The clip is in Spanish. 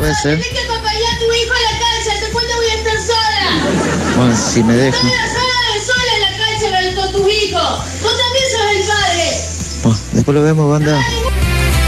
puede ser. Tenés que acompañar a tu hijo a la cancha, después te voy a estar sola. Bueno, si me dejo. Sola en la cancha con tus hijos. Vos también sos el padre. Bueno, después lo vemos, banda. Dale,